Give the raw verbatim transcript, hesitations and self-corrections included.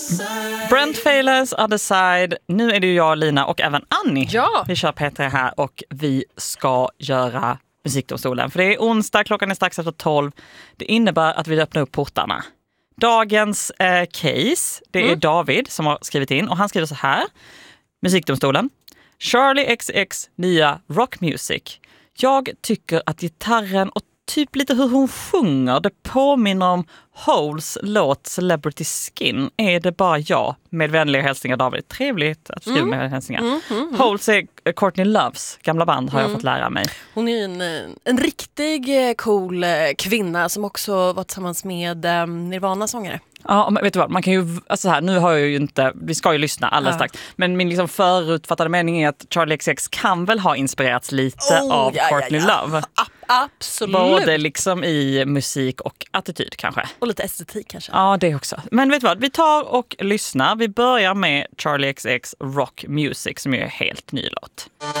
Brent Failers, Other Side. Nu är det ju jag, Lina och även Annie. Ja. Vi kör P tre här och vi ska göra Musikdomstolen. För det är onsdag, klockan är strax efter tolv. Det innebär att vi öppnar upp portarna. Dagens eh, case, det är mm. David som har skrivit in och han skriver så här. Musikdomstolen. Charli X C X nya Rock Music. Jag tycker att gitarren och typ lite hur hon sjunger, det påminner om Holes låt Celebrity Skin. Är det bara jag? Med vänliga hälsningar David. Trevligt att skriva mm. med hälsningar. Mm, mm, mm. Holes är Courtney Loves gamla band har mm. jag fått lära mig. Hon är ju en, en riktig cool kvinna som också var tillsammans med um, Nirvana-sångare. Ja, men vet du vad, man kan ju, alltså här, nu har jag ju inte, vi ska ju lyssna alldeles ja. strax, men min liksom förutfattade mening är att Charli X C X kan väl ha inspirerats lite oh, av ja, Courtney ja, ja. Love. A- absolut. Både liksom i musik och attityd kanske. Och lite estetik kanske. Ja, det också. Men vet du vad, vi tar och lyssnar. Vi börjar med Charli X C X Rock Music som är en helt ny låt.